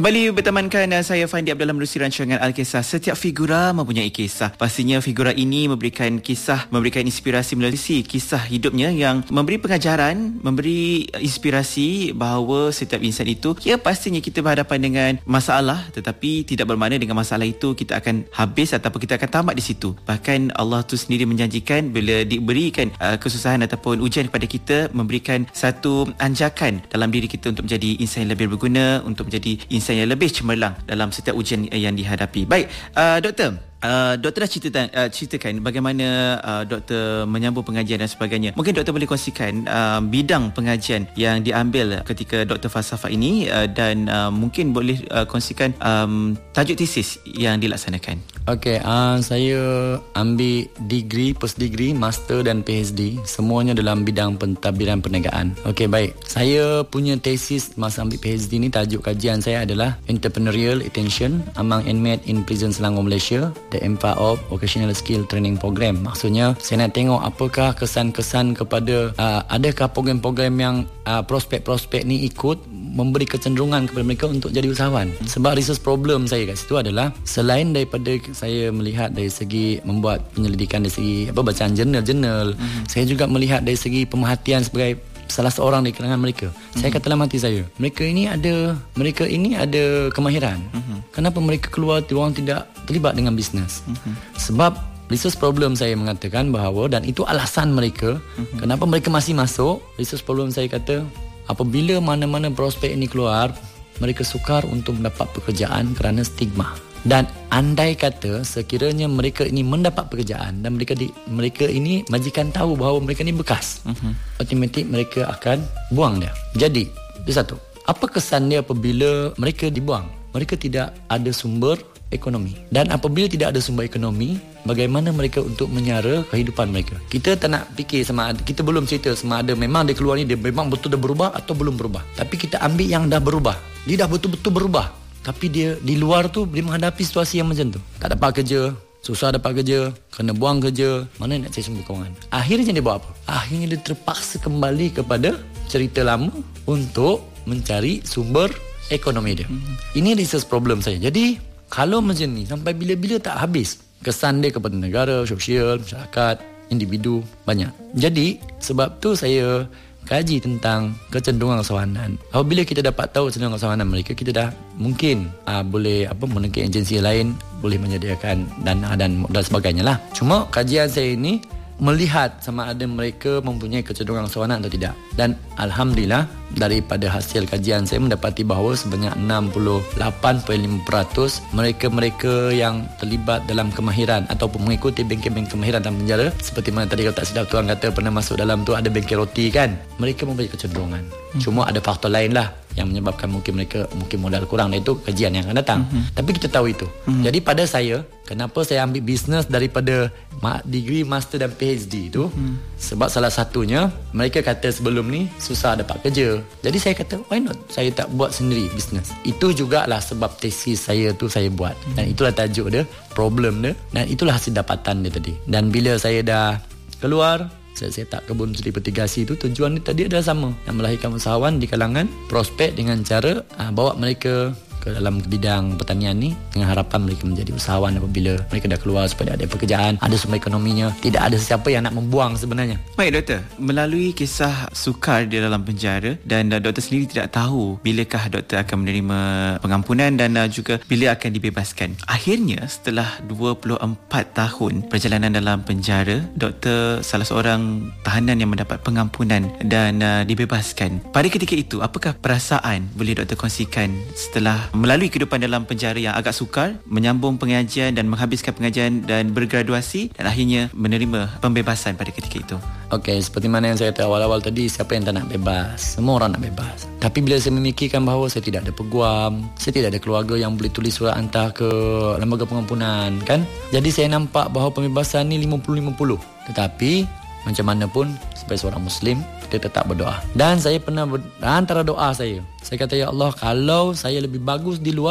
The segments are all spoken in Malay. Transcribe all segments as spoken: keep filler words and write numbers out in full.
Kembali bertemankan saya Fandi Abdullah menerusi rancangan Al-Kisah. Setiap figura mempunyai kisah. Pastinya figura ini memberikan kisah, memberikan inspirasi melalui kisah hidupnya yang memberi pengajaran, memberi inspirasi bahawa setiap insan itu, ya pastinya kita berhadapan dengan masalah, tetapi tidak bermakna dengan masalah itu kita akan habis ataupun kita akan tamat di situ. Bahkan Allah tu sendiri menjanjikan bila diberikan uh, kesusahan ataupun ujian kepada kita, memberikan satu anjakan dalam diri kita untuk menjadi insan yang lebih berguna, untuk menjadi insan yang lebih cemerlang dalam setiap ujian yang dihadapi. Baik, uh, doktor, Uh, doktor dah cerita, uh, ceritakan bagaimana uh, doktor menyambung pengajian dan sebagainya. Mungkin doktor boleh kongsikan uh, bidang pengajian yang diambil ketika doktor falsafah ini, uh, dan uh, mungkin boleh uh, kongsikan um, tajuk tesis yang dilaksanakan. Okey, uh, saya ambil degree, post degree, master dan PhD, semuanya dalam bidang pentadbiran perniagaan. Okey, baik. Saya punya tesis masa ambil PhD ni, tajuk kajian saya adalah Entrepreneurial Attention Among Inmates in Prison Selangor, Malaysia, the impact of Vocational Skill Training Program. Maksudnya saya nak tengok apakah kesan-kesan kepada uh, adakah program-program yang uh, prospek-prospek ni ikut memberi kecenderungan kepada mereka untuk jadi usahawan. Sebab research problem saya kat situ adalah, selain daripada saya melihat dari segi membuat penyelidikan dari segi apa bacaan jurnal-jurnal, mm-hmm. saya juga melihat dari segi pemerhatian sebagai salah seorang di kalangan mereka. Mm-hmm. Saya kata dalam hati saya, mereka ini ada mereka ini ada kemahiran. Mm-hmm. Kenapa mereka keluar, diorang tidak terlibat dengan bisnes? Mm-hmm. Sebab research problem saya mengatakan bahawa, dan itu alasan mereka, mm-hmm. kenapa mereka masih masuk. Research problem saya kata, apabila mana-mana prospek ini keluar, mereka sukar untuk mendapat pekerjaan kerana stigma. Dan andai kata sekiranya mereka ini mendapat pekerjaan dan mereka di, mereka ini majikan tahu bahawa mereka ini bekas, uh-huh. automatik mereka akan buang dia. Jadi, itu satu. Apa kesan dia apabila mereka dibuang? Mereka tidak ada sumber ekonomi. Dan apabila tidak ada sumber ekonomi, bagaimana mereka untuk menyara kehidupan mereka? Kita tak nak fikir sama ada, kita belum cerita sama ada memang dia keluar ni dia memang betul dah berubah atau belum berubah. Tapi kita ambil yang dah berubah. Dia dah betul-betul berubah. Tapi dia di luar tu dia menghadapi situasi yang macam tu. Tak dapat kerja, susah dapat kerja, kena buang kerja, mana nak cari sumber kewangan? Akhirnya dia buat apa? Akhirnya dia terpaksa kembali kepada cerita lama untuk mencari sumber ekonomi dia. Hmm. Ini research problem saya. Jadi kalau macam ni, sampai bila-bila tak habis kesan dia kepada negara, sosial, masyarakat, individu, banyak. Jadi sebab tu saya kaji tentang kecenderungan usahawanan. Apabila kita dapat tahu kecenderungan usahawanan mereka, kita dah mungkin aa, boleh apa menekan agensi lain, boleh menyediakan dana dan dan sebagainya lah. Cuma kajian saya ini melihat sama ada mereka mempunyai kecenderungan usahawanan atau tidak. Dan alhamdulillah daripada hasil kajian saya mendapati bahawa sebanyak enam puluh lapan perpuluhan lima peratus mereka-mereka yang terlibat dalam kemahiran ataupun mengikuti bengkel-bengkel kemahiran dalam penjara, seperti mana tadi kalau tak silap tuan kata pernah masuk dalam tu ada bengkel roti kan, mereka mempunyai kecenderungan. Hmm. Cuma ada faktor lain lah yang menyebabkan mungkin mereka mungkin modal kurang, dan itu kajian yang akan datang. Mm-hmm. Tapi kita tahu itu. Mm-hmm. Jadi pada saya, kenapa saya ambil bisnes daripada degree, master dan PhD itu, mm-hmm. sebab salah satunya mereka kata sebelum ni susah dapat kerja. Jadi saya kata, why not saya tak buat sendiri bisnes. Itu jugalah sebab tesis saya tu saya buat. Mm-hmm. Dan itulah tajuk dia, problem dia, dan itulah hasil dapatan dia tadi. Dan bila saya dah keluar, saya, saya tak kebun studi petigasi itu, tujuan ni tadi adalah sama, nak melahirkan usahawan di kalangan prospek dengan cara aa, bawa mereka ke dalam bidang pertanian ni dengan harapan mereka menjadi usahawan apabila mereka dah keluar, supaya ada pekerjaan, ada sumber ekonominya, tidak ada sesiapa yang nak membuang sebenarnya. Baik doktor, melalui kisah sukar di dalam penjara, dan uh, doktor sendiri tidak tahu bilakah doktor akan menerima pengampunan dan uh, juga bila akan dibebaskan. Akhirnya setelah dua puluh empat tahun perjalanan dalam penjara, doktor salah seorang tahanan yang mendapat pengampunan dan uh, dibebaskan. Pada ketika itu, apakah perasaan boleh doktor kongsikan setelah melalui kehidupan dalam penjara yang agak sukar, menyambung pengajian dan menghabiskan pengajian dan bergraduasi, dan akhirnya menerima pembebasan pada ketika itu? Okey, seperti mana yang saya kata awal-awal tadi, siapa yang tak nak bebas? Semua orang nak bebas. Tapi bila saya memikirkan bahawa saya tidak ada peguam, saya tidak ada keluarga yang boleh tulis surat hantar ke lembaga pengampunan, kan? Jadi saya nampak bahawa pembebasan ni lima puluh lima puluh. Tetapi macam mana pun, sebagai seorang Muslim, kita tetap berdoa. Dan saya pernah ber, antara doa saya, saya kata, ya Allah, kalau saya lebih bagus di luar,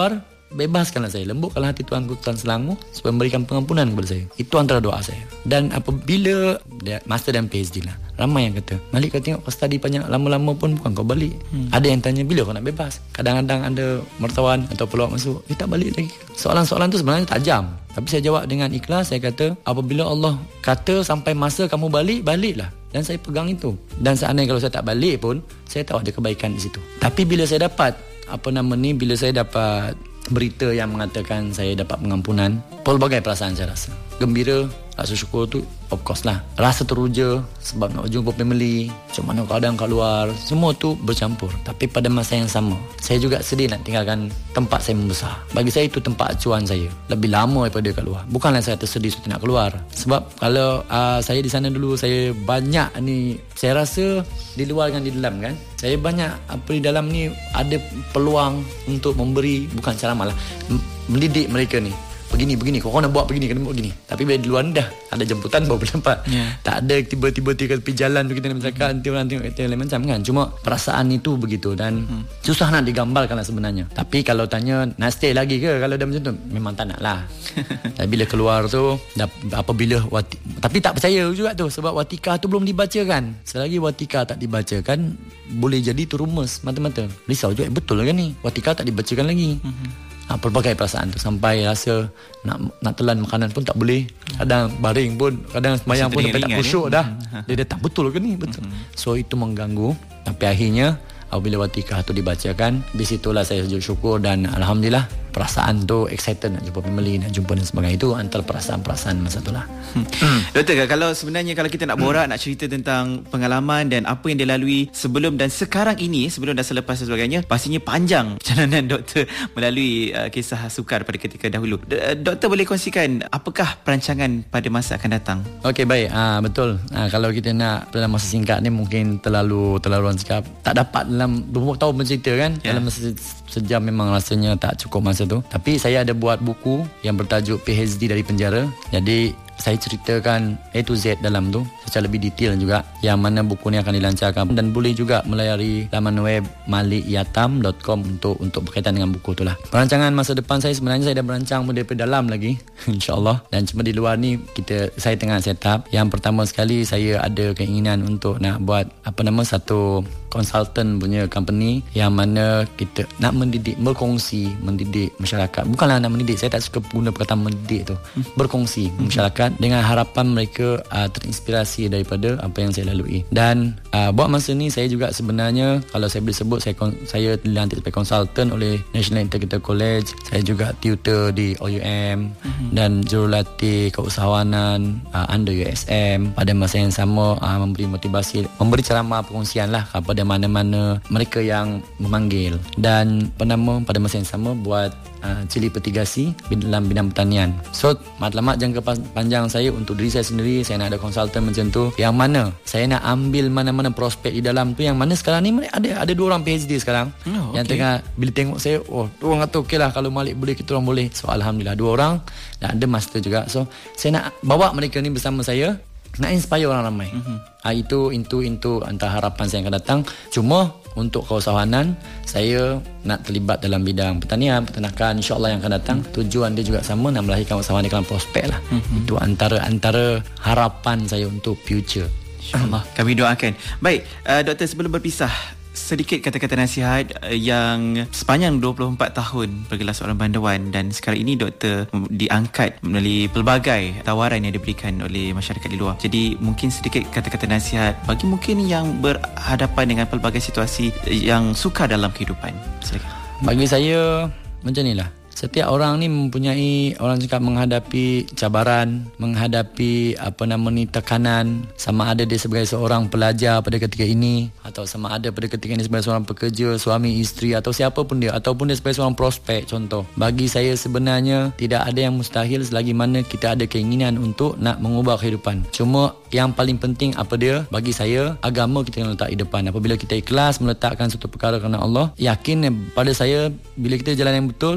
bebaskanlah saya, lembutkanlah hati Tuanku Tuan Selangor supaya memberikan pengampunan kepada saya. Itu antara doa saya. Dan apabila master dan P H D lah, ramai yang kata, Malik kau tengok kau study banyak, lama-lama pun bukan kau balik. hmm. Ada yang tanya bila kau nak bebas. Kadang-kadang ada mertawan atau peluang masuk, dia tak balik lagi. Soalan-soalan tu sebenarnya tajam, tapi saya jawab dengan ikhlas. Saya kata, apabila Allah kata sampai masa kamu balik, baliklah. Dan saya pegang itu. Dan seandainya kalau saya tak balik pun, saya tahu ada kebaikan di situ. Tapi bila saya dapat apa nama ni, bila saya dapat berita yang mengatakan saya dapat pengampunan, pelbagai perasaan saya rasa. Gembira, rasa syukur tu of course lah. Rasa teruja sebab nak jumpa family, macam mana keadaan kat luar, semua tu bercampur. Tapi pada masa yang sama, saya juga sedih nak tinggalkan tempat saya membesar. Bagi saya itu tempat acuan saya, lebih lama daripada kat luar. Bukanlah saya tersedih sudah nak keluar. Sebab kalau uh, saya di sana dulu, saya banyak ni, saya rasa di luar dengan di dalam kan, saya banyak apa di dalam ni ada peluang untuk memberi, bukan ceramah lah, mendidik mereka ni. Begini, begini, kau nak buat begini, kena buat begini. Tapi bila di luar ni dah ada jemputan baru nampak. Yeah. Tak ada tiba-tiba tiga tepi jalan tu kita nak bercakap, nanti orang tengok kita lain macam kan. Cuma perasaan itu begitu dan hmm. susah nak digambarkan lah sebenarnya. Tapi kalau tanya nak stay lagi ke kalau dah macam tu, memang tak nak lah. Dan bila keluar tu, dah, apabila wati, tapi tak percaya juga tu sebab watikah tu belum dibacakan. Selagi watikah tak dibacakan, boleh jadi tu rumus mata-mata. Risau juga, eh, betul lah kan ni, watikah tak dibacakan lagi. Hmm. Ha, pelbagai perasaan tu sampai rasa nak nak telan makanan pun tak boleh. Kadang baring pun, kadang sembahyang pun sampai tak khusyuk ya? dah. Dia dah tak betul ke ni? Betul. Mm-hmm. So itu mengganggu. Tapi akhirnya apabila watikah tu dibacakan, di situlah saya sujud syukur dan alhamdulillah perasaan tu excited nak jumpa family, nak jumpa dan sebagainya. Itu antara perasaan-perasaan masa tu lah. hmm. Doktor, kalau sebenarnya kalau kita nak borak, hmm. nak cerita tentang pengalaman dan apa yang dilalui sebelum dan sekarang ini, sebelum dan selepas dan sebagainya, pastinya panjang perjalanan doktor melalui uh, kisah sukar pada ketika dahulu. D- doktor boleh kongsikan apakah perancangan pada masa akan datang? Okey, baik. Ah, betul. Ah, kalau kita nak dalam masa singkat ni mungkin terlalu terlalu orang cakap tak dapat dalam dua puluh tahun bercerita kan. Yeah. Dalam masa sejam memang rasanya tak cukup masa tu. Tapi saya ada buat buku yang bertajuk P H D dari Penjara. Jadi saya ceritakan A to Z dalam tu secara lebih detail juga, yang mana buku ni akan dilancarkan dan boleh juga melayari laman web malik yatam dot com untuk untuk berkaitan dengan buku tu lah. Perancangan masa depan saya sebenarnya saya dah merancang daripada dalam lagi insya-Allah, dan cuma di luar ni kita saya tengah set up. Yang pertama sekali saya ada keinginan untuk nak buat apa nama satu konsultan punya company yang mana kita nak mendidik, berkongsi, mendidik masyarakat. Bukanlah nak mendidik, saya tak suka guna perkataan mendidik tu. Berkongsi mm-hmm. masyarakat dengan harapan mereka uh, terinspirasi daripada apa yang saya lalui. Dan uh, buat masa ni saya juga sebenarnya kalau saya boleh sebut saya saya dilantik sebagai konsultan oleh National Integrated College. Saya juga tutor di O U M mm-hmm. dan jurulatih keusahawanan uh, under U S M. Pada masa yang sama uh, memberi motivasi, memberi ceramah perkongsian lah kepada mana-mana mereka yang memanggil. Dan penama pada masa yang sama buat uh, cili petigasi dalam bidang pertanian. So matlamat jangka panjang saya untuk diri saya sendiri, saya nak ada konsultan macam tu, yang mana saya nak ambil mana-mana prospek di dalam tu, yang mana sekarang ni ada ada dua orang P H D sekarang oh, yang okay. tengah bila tengok saya, oh dua orang kata okey lah kalau Malik boleh kita orang boleh. So alhamdulillah dua orang dan ada master juga. So saya nak bawa mereka ni bersama saya, nak inspire orang ramai. Mm-hmm. Ha, itu itu itu antara harapan saya yang akan datang. Cuma untuk keusahawanan saya nak terlibat dalam bidang pertanian, peternakan, insya-Allah yang akan datang. Mm-hmm. Tujuan dia juga sama, nak melahirkan usahawan di kalangan prospek lah. Mm-hmm. Itu antara antara harapan saya untuk future. InsyaAllah kami doakan. Baik, uh, doktor, sebelum berpisah, sedikit kata-kata nasihat yang sepanjang dua puluh empat tahun bergelar seorang bandawan, dan sekarang ini doktor diangkat melalui pelbagai tawaran yang diberikan oleh masyarakat di luar. Jadi mungkin sedikit kata-kata nasihat bagi mungkin yang berhadapan dengan pelbagai situasi yang sukar dalam kehidupan. Silakan. Bagi saya macam inilah. Setiap orang ni mempunyai, orang cakap, menghadapi cabaran, menghadapi apa nama ni tekanan, sama ada dia sebagai seorang pelajar pada ketika ini, atau sama ada pada ketika ini sebagai seorang pekerja, suami, isteri, atau siapa pun dia, ataupun dia sebagai seorang prospek contoh. Bagi saya sebenarnya tidak ada yang mustahil selagi mana kita ada keinginan untuk nak mengubah kehidupan. Cuma yang paling penting apa dia? Bagi saya, agama kita kena letak di depan. Apabila kita ikhlas meletakkan satu perkara kerana Allah, yakin pada saya bila kita jalan yang betul,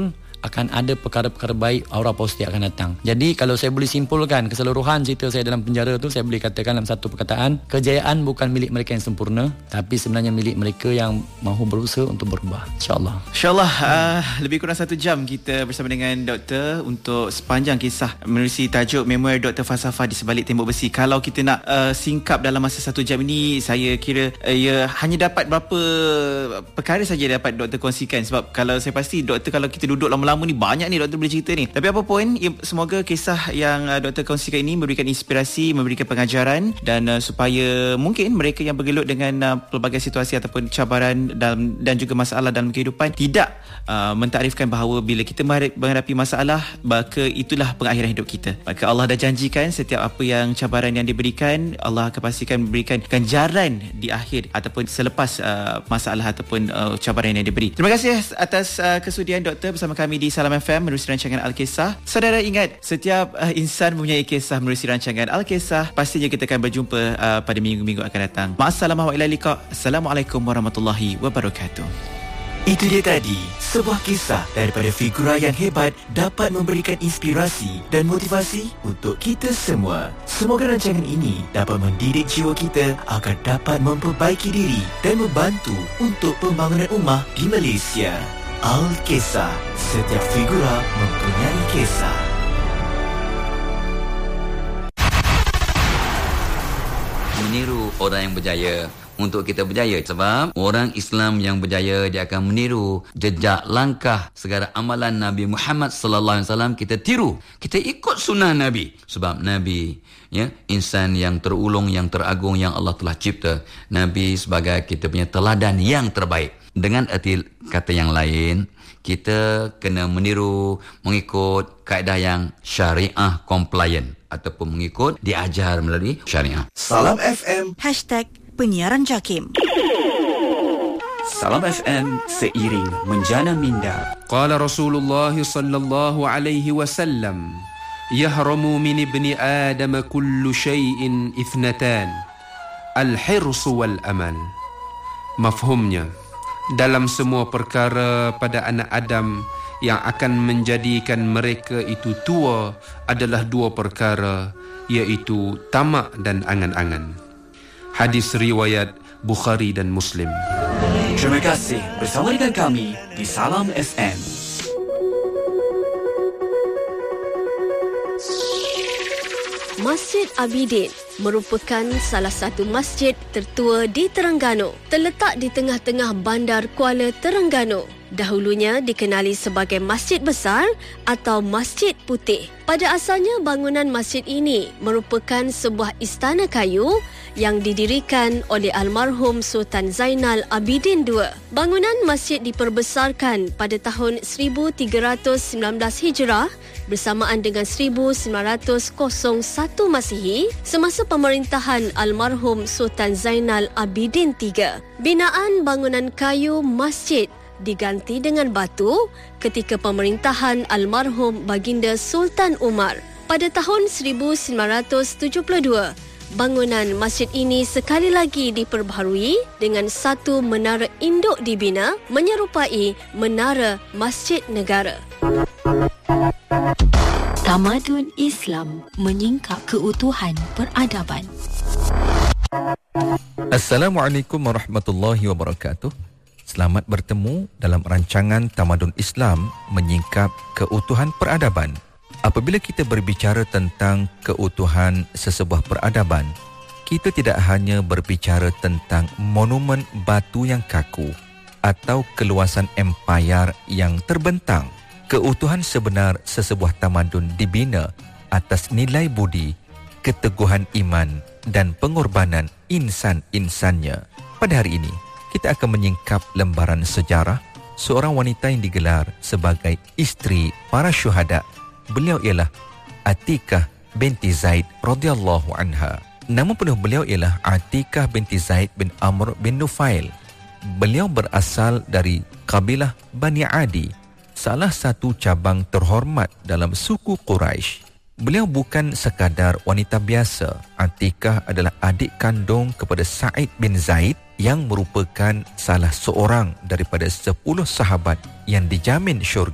akan ada perkara-perkara baik, aura positif akan datang. Jadi kalau saya boleh simpulkan keseluruhan cerita saya dalam penjara tu, saya boleh katakan dalam satu perkataan, kejayaan bukan milik mereka yang sempurna, tapi sebenarnya milik mereka yang mahu berusaha untuk berubah. InsyaAllah. InsyaAllah uh, lebih kurang satu jam kita bersama dengan Doktor untuk sepanjang kisah menerusi tajuk Memoir Doktor Falsafah di Sebalik Tembok Besi. Kalau kita nak uh, singkap dalam masa satu jam ini, saya kira uh, ya hanya dapat berapa perkara saja dapat Doktor kongsikan. Sebab kalau saya pasti Doktor, kalau kita duduk lama-lama ni, banyak ni Doktor boleh cerita ni. Tapi apa pun, ya, semoga kisah yang uh, Doktor kongsikan ini memberikan inspirasi, memberikan pengajaran, dan uh, supaya mungkin mereka yang bergelut dengan uh, pelbagai situasi ataupun cabaran dalam, dan juga masalah dalam kehidupan tidak uh, mentarifkan bahawa bila kita menghadapi masalah, maka itulah pengakhiran hidup kita. Maka Allah dah janjikan setiap apa yang cabaran yang diberikan, Allah akan pastikan memberikan ganjaran di akhir ataupun selepas uh, masalah ataupun uh, cabaran yang diberi. Terima kasih atas uh, kesudian Doktor bersama kami di Salam F M menerusi rancangan Al-Kisah. Saudara ingat, setiap uh, insan mempunyai kisah menerusi rancangan Al-Kisah. Pastinya kita akan berjumpa uh, pada minggu-minggu akan datang. Ma'assalamah wa ila liqa. Assalamualaikum warahmatullahi wabarakatuh. Itu dia tadi, sebuah kisah daripada figura yang hebat dapat memberikan inspirasi dan motivasi untuk kita semua. Semoga rancangan ini dapat mendidik jiwa kita agar dapat memperbaiki diri dan membantu untuk pembangunan ummah di Malaysia. Al-Kisah, setiap figura mempunyai kisah. Meniru orang yang berjaya untuk kita berjaya, sebab orang Islam yang berjaya dia akan meniru jejak langkah segala amalan Nabi Muhammad sallallahu alaihi wasallam. Kita tiru, kita ikut sunnah Nabi, sebab Nabi ya insan yang terulung, yang teragung yang Allah telah cipta. Nabi sebagai kita punya teladan yang terbaik. Dengan erti kata yang lain, kita kena meniru, mengikut kaedah yang syariah compliant ataupun mengikut diajar melalui syariah. Salam F M Hashtag Penyiaran Jakim. Salam F M, seiring menjana minda. Qala Rasulullah sallallahu alaihi wasallam, yahramu min ibni Adam kullu shay'in ithnatan, al-hirsu wal amal. Mafhumnya, dalam semua perkara pada anak Adam yang akan menjadikan mereka itu tua adalah dua perkara, iaitu tamak dan angan-angan. Hadis riwayat Bukhari dan Muslim. Terima kasih bersama dengan kami di Salam F M. Masjid Abidin merupakan salah satu masjid tertua di Terengganu. Terletak di tengah-tengah bandar Kuala Terengganu. Dahulunya dikenali sebagai Masjid Besar atau Masjid Putih. Pada asalnya, bangunan masjid ini merupakan sebuah istana kayu yang didirikan oleh almarhum Sultan Zainal Abidin the Second. Bangunan masjid diperbesarkan pada tahun seribu tiga ratus sembilan belas Hijrah bersamaan dengan seribu sembilan ratus satu Masihi semasa pemerintahan almarhum Sultan Zainal Abidin the Third. Binaan bangunan kayu masjid diganti dengan batu ketika pemerintahan almarhum Baginda Sultan Umar. Pada tahun seribu sembilan ratus tujuh puluh dua, bangunan masjid ini sekali lagi diperbaharui dengan satu menara induk dibina menyerupai menara Masjid Negara. Tamadun Islam menyingkap keutuhan peradaban. Assalamualaikum warahmatullahi wabarakatuh. Selamat bertemu dalam rancangan Tamadun Islam menyingkap keutuhan peradaban. Apabila kita berbicara tentang keutuhan sesebuah peradaban, kita tidak hanya berbicara tentang monumen batu yang kaku atau keluasan empayar yang terbentang. Keutuhan sebenar sesebuah tamadun dibina atas nilai budi, keteguhan iman dan pengorbanan insan-insannya. Pada hari ini, kita akan menyingkap lembaran sejarah seorang wanita yang digelar sebagai isteri para syuhada. Beliau ialah Atikah binti Zaid radhiyallahu anha. Nama penuh beliau ialah Atikah binti Zaid bin Amr bin Nufail. Beliau berasal dari kabilah Bani Adi, salah satu cabang terhormat dalam suku Quraisy. Beliau bukan sekadar wanita biasa. Atikah adalah adik kandung kepada Sa'id bin Zaid yang merupakan salah seorang daripada sepuluh sahabat yang dijamin syurga.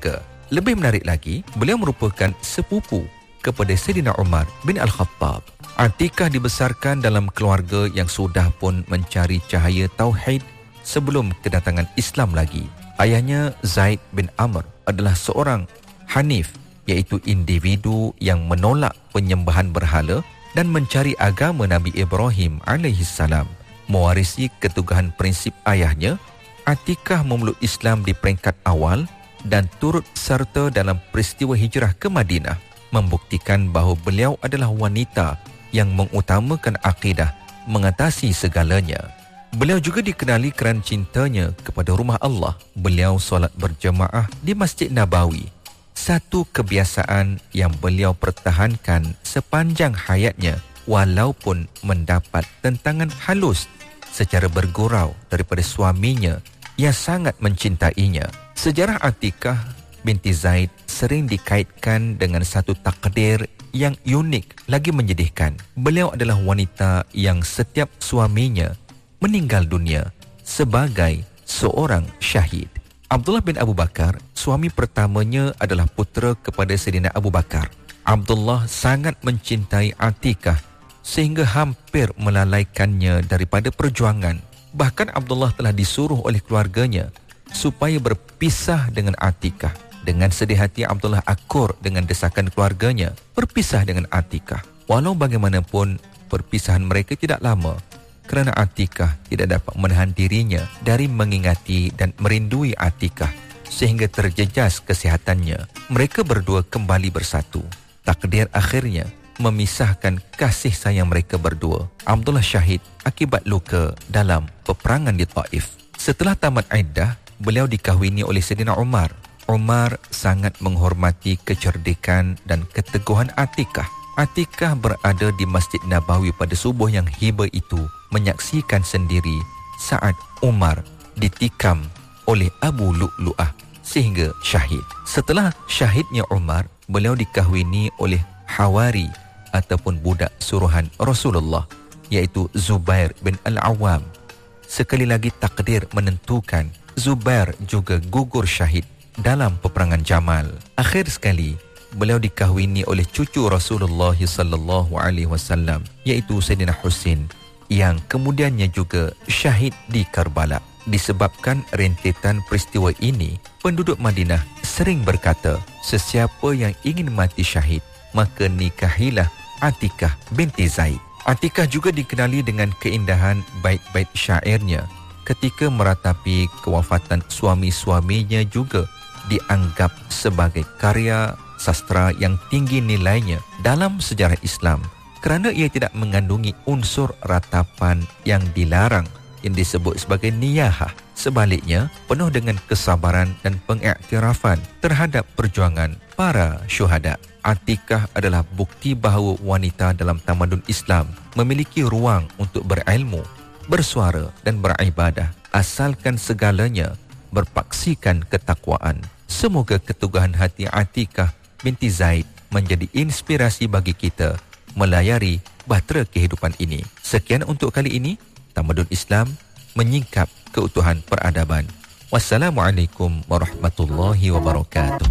Lebih menarik lagi, beliau merupakan sepupu kepada Sayyidina Umar bin Al-Khattab. Atikah dibesarkan dalam keluarga yang sudah pun mencari cahaya tauhid sebelum kedatangan Islam lagi. Ayahnya Zaid bin Amr adalah seorang Hanif, iaitu individu yang menolak penyembahan berhala dan mencari agama Nabi Ibrahim alaihi salam. Mewarisi keteguhan prinsip ayahnya, Atikah memeluk Islam di peringkat awal dan turut serta dalam peristiwa hijrah ke Madinah, membuktikan bahawa beliau adalah wanita yang mengutamakan akidah mengatasi segalanya. Beliau juga dikenali kerana cintanya kepada rumah Allah. Beliau solat berjemaah di Masjid Nabawi, satu kebiasaan yang beliau pertahankan sepanjang hayatnya walaupun mendapat tentangan halus secara bergurau daripada suaminya yang sangat mencintainya. Sejarah Atikah binti Zaid sering dikaitkan dengan satu takdir yang unik lagi menyedihkan. Beliau adalah wanita yang setiap suaminya meninggal dunia sebagai seorang syahid. Abdullah bin Abu Bakar, suami pertamanya, adalah putera kepada Sayyidina Abu Bakar. Abdullah sangat mencintai Atikah sehingga hampir melalaikannya daripada perjuangan. Bahkan Abdullah telah disuruh oleh keluarganya supaya berpisah dengan Atikah. Dengan sedih hati, Abdullah akur dengan desakan keluarganya berpisah dengan Atikah. Walau bagaimanapun, perpisahan mereka tidak lama kerana Atikah tidak dapat menahan dirinya dari mengingati dan merindui Atikah sehingga terjejas kesihatannya. Mereka berdua kembali bersatu. Takdir akhirnya memisahkan kasih sayang mereka berdua. Abdullah syahid akibat luka dalam peperangan di Taif. Setelah tamat iddah, beliau dikahwini oleh Sayyidina Umar. Umar sangat menghormati kecerdikan dan keteguhan Atikah. Atikah berada di Masjid Nabawi pada subuh yang hiba itu, menyaksikan sendiri saat Umar ditikam oleh Abu Lu'lu'ah sehingga syahid. Setelah syahidnya Umar, beliau dikahwini oleh Hawari ataupun budak suruhan Rasulullah, iaitu Zubair bin Al-Awwam. Sekali lagi takdir menentukan Zubair juga gugur syahid dalam peperangan Jamal. Akhir sekali, beliau dikahwini oleh cucu Rasulullah sallallahu alaihi wasallam, iaitu Sayyidina Husin, yang kemudiannya juga syahid di Karbala. Disebabkan rentetan peristiwa ini, penduduk Madinah sering berkata, sesiapa yang ingin mati syahid, maka nikahilah Atikah binti Zaid. Atikah juga dikenali dengan keindahan bait-bait syairnya. Ketika meratapi kewafatan suami-suaminya juga dianggap sebagai karya sastra yang tinggi nilainya dalam sejarah Islam kerana ia tidak mengandungi unsur ratapan yang dilarang yang disebut sebagai niyahah. Sebaliknya, penuh dengan kesabaran dan pengiktirafan terhadap perjuangan para syuhada. Atikah adalah bukti bahawa wanita dalam tamadun Islam memiliki ruang untuk berilmu, bersuara dan beribadah, asalkan segalanya berpaksikan ketakwaan. Semoga keteguhan hati Atikah binti Zaid menjadi inspirasi bagi kita melayari bahtera kehidupan ini. Sekian untuk kali ini, Tamadun Islam menyingkap keutuhan peradaban. Wassalamualaikum warahmatullahi wabarakatuh.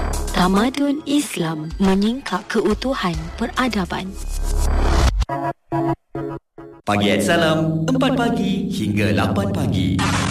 Tamadun Islam menyingkap keutuhan peradaban. Pagi Salam, empat pagi hingga lapan pagi.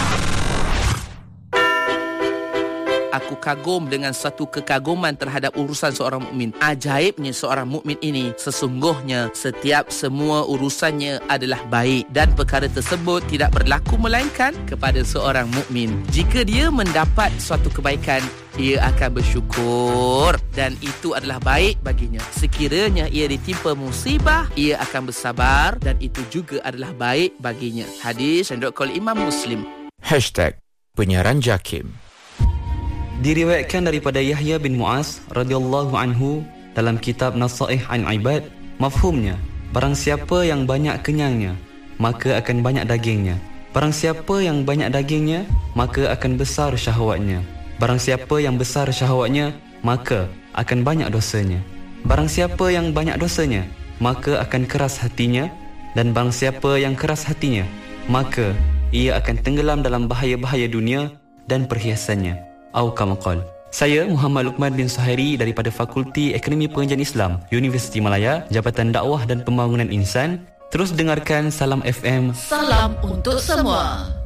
Aku kagum dengan satu kekaguman terhadap urusan seorang mukmin. Ajaibnya seorang mukmin ini, sesungguhnya setiap semua urusannya adalah baik dan perkara tersebut tidak berlaku melainkan kepada seorang mukmin. Jika dia mendapat suatu kebaikan, ia akan bersyukur dan itu adalah baik baginya. Sekiranya ia ditimpa musibah, ia akan bersabar dan itu juga adalah baik baginya. Hadis yang diriwayatkan oleh Imam Muslim. Hashtag Penyiaran Jakim. Diriwayatkan daripada Yahya bin Mu'az radhiyallahu anhu dalam kitab Nasaih an Ibad, mafhumnya, barang siapa yang banyak kenyangnya, maka akan banyak dagingnya. Barang siapa yang banyak dagingnya, maka akan besar syahwatnya. Barang siapa yang besar syahwatnya, maka akan banyak dosanya. Barang siapa yang banyak dosanya, maka akan keras hatinya. Dan barang siapa yang keras hatinya, maka ia akan tenggelam dalam bahaya-bahaya dunia dan perhiasannya. Atau kama qala. Saya Muhammad Luqman bin Suhairi daripada Fakulti Akademi Pengajian Islam, Universiti Malaya, Jabatan Dakwah dan Pembangunan Insan. Terus dengarkan Salam F M. Salam untuk semua.